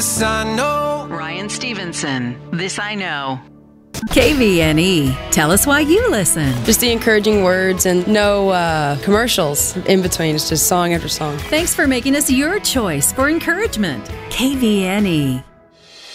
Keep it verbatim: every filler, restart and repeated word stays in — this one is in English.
this I know. Ryan Stevenson, This I Know. K V N E. Tell us why you listen. Just the encouraging words and no uh, commercials in between. It's just song after song. Thanks for making us your choice for encouragement. K V N E.